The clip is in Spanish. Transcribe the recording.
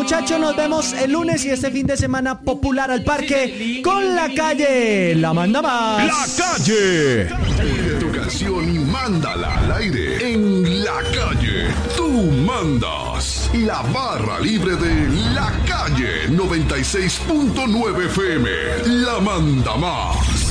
muchachos. Nos vemos el lunes y este fin de semana popular al parque con La Calle. La manda más. La Calle. Pide tu canción y mándala al aire en La Calle. Tú mandas. La barra libre de La Calle 96.9 FM. La manda más.